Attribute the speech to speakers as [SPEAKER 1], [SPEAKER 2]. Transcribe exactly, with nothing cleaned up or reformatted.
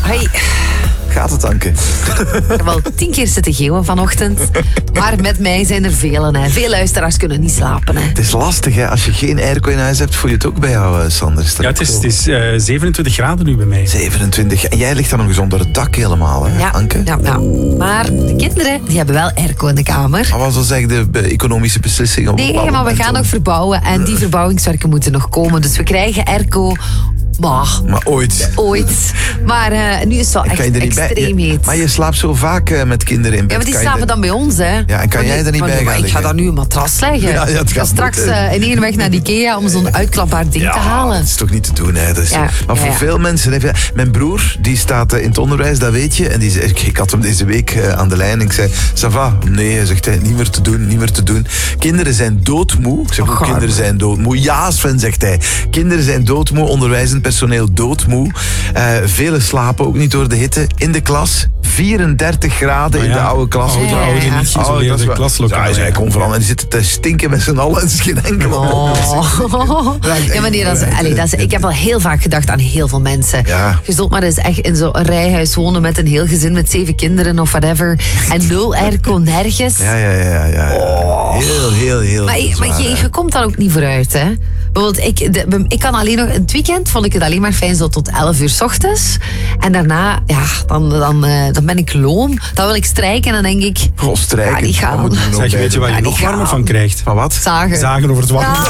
[SPEAKER 1] Hoi.
[SPEAKER 2] Gaat het, Anke?
[SPEAKER 1] Ik heb al tien keer zitten geeuwen vanochtend. Maar met mij zijn er velen. Hè. Veel luisteraars kunnen niet slapen. Hè.
[SPEAKER 2] Het is lastig, hè. Als je geen airco in huis hebt, voel je het ook bij jou, Sander.
[SPEAKER 3] Ja, het is, het is uh, zevenentwintig graden nu bij mij.
[SPEAKER 2] zevenentwintig. En jij ligt dan nog eens onder het dak helemaal, hè,
[SPEAKER 1] Ja,
[SPEAKER 2] Anke?
[SPEAKER 1] ja, ja. Maar de kinderen die hebben wel airco in de kamer.
[SPEAKER 2] Maar wat was eigenlijk de economische beslissing? Op
[SPEAKER 1] Nee, maar we gaan nog verbouwen. En die verbouwingswerken moeten nog komen. Dus we krijgen airco... Maar,
[SPEAKER 2] maar ooit.
[SPEAKER 1] Ooit. Maar uh, nu is het wel echt extreem
[SPEAKER 2] bij,
[SPEAKER 1] heet.
[SPEAKER 2] Maar je slaapt zo vaak uh, met kinderen in bed.
[SPEAKER 1] Ja, maar die
[SPEAKER 2] kan
[SPEAKER 1] slapen
[SPEAKER 2] de...
[SPEAKER 1] dan bij ons, hè.
[SPEAKER 2] Ja, en kan
[SPEAKER 1] maar
[SPEAKER 2] jij
[SPEAKER 1] die,
[SPEAKER 2] er niet bij gaan liggen?
[SPEAKER 1] Ik ga dan nu een matras leggen.
[SPEAKER 2] Ja, ja,
[SPEAKER 1] ik ga straks uh, in één weg naar de IKEA om zo'n uitklapbaar ding
[SPEAKER 2] ja,
[SPEAKER 1] te halen.
[SPEAKER 2] Dat is toch niet te doen, hè. Dat is...
[SPEAKER 1] Ja,
[SPEAKER 2] maar voor
[SPEAKER 1] ja, ja.
[SPEAKER 2] veel mensen... Mijn broer, die staat uh, in het onderwijs, dat weet je. En die zei, ik, ik had hem deze week uh, aan de lijn. Ik zei, ça va? Nee, hij zegt hij, niet meer te doen, niet meer te doen. Kinderen zijn doodmoe. Ik zeg,
[SPEAKER 1] oh,
[SPEAKER 2] kinderen zijn doodmoe. Ja, Sven, zegt hij. Kinderen zijn doodmoe, onderwijzend personeel doodmoe. Uh, velen slapen ook niet door de hitte. In de klas, vierendertig graden
[SPEAKER 3] oh ja,
[SPEAKER 2] in de oude klas.
[SPEAKER 3] Oude, oude, ja, ja. niet geïsoleerde oh, klaslokaal.
[SPEAKER 2] Ja, zij komt vooral en die zitten te stinken met z'n allen. Het is geen enkele.
[SPEAKER 1] Oh. Ja, maar nee, dat is, allee, dat is, ik heb al heel vaak gedacht aan heel veel mensen.
[SPEAKER 2] Ja.
[SPEAKER 1] Je zult maar eens echt in zo'n rijhuis wonen met een heel gezin met zeven kinderen of whatever. En nul airco nergens.
[SPEAKER 2] Ja, ja, ja. ja.
[SPEAKER 1] Oh.
[SPEAKER 2] Heel, heel, heel
[SPEAKER 1] Maar,
[SPEAKER 2] zwaar,
[SPEAKER 1] maar je, je komt dan ook niet vooruit, hè. Bijvoorbeeld, ik, de, ik kan alleen nog... In het weekend vond ik het alleen maar fijn zo tot elf uur 's ochtends. En daarna, ja, dan, dan, uh, dan ben ik loom. Dan wil ik strijken en dan denk ik...
[SPEAKER 2] Goh, strijken.
[SPEAKER 1] Ja, die gaan.
[SPEAKER 3] Zeg, weet je waar je
[SPEAKER 1] ja,
[SPEAKER 3] nog warmer
[SPEAKER 1] gaan.
[SPEAKER 3] van krijgt?
[SPEAKER 2] Van wat?
[SPEAKER 1] Zagen.
[SPEAKER 3] Zagen over het water.
[SPEAKER 1] Ja.